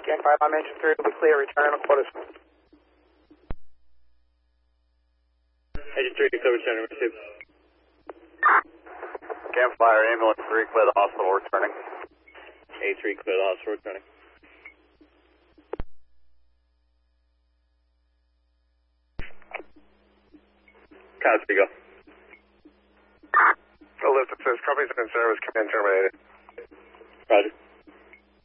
Gang 5, I'm engine 3 will be clear, return on quarters. Engine 3 clear, return, receive. Campfire, ambulance 3, clear the hospital, returning. A3, clear the hospital, returning. Cow 3, go. Lift, it says companies in service, command terminated. Roger.